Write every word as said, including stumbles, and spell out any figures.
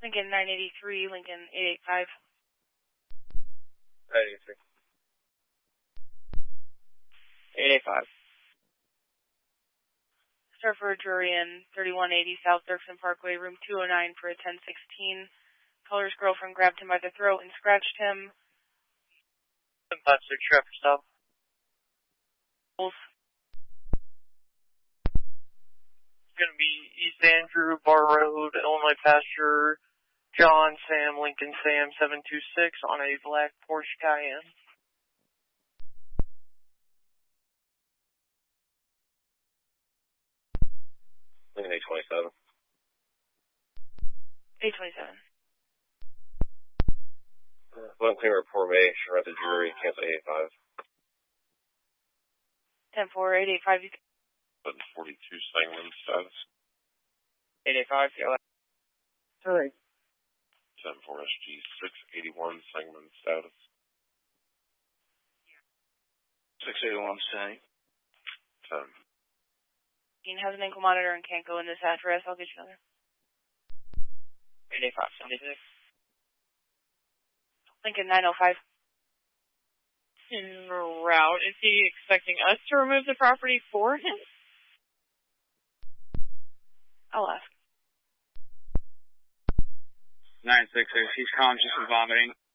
Lincoln nine eighty-three, Lincoln eight eighty-five. nine eighty-three. eight eighty-five. Surfer Jurian, thirty-one eighty South Dirksen Parkway, room two oh nine for a ten sixteen. Caller's girlfriend grabbed him by the throat and scratched him. ten five six, traffic stop. It's going to be East Andrew, Bar Road, Illinois Pasture, John, Sam, Lincoln, Sam, seven two six on a black Porsche Cayenne. Lincoln eight twenty-seven. eight twenty-seven. One clean report made, sure at the jury, cancel eight eighty-five. ten four, eight eighty-five. eleven forty-two, Sangamon status. eight eighty-five, yeah. Sorry. ten four S G, six eighty-one, Sangamon status. six eighty-one, Sangamon. ten. Dean has an ankle monitor and can't go in this address. I'll get you another. eight eighty-five, seventy-six. Lincoln nine oh five. En route. Is he expecting us to remove the property for him? I'll ask. nine six six, he's conscious and vomiting.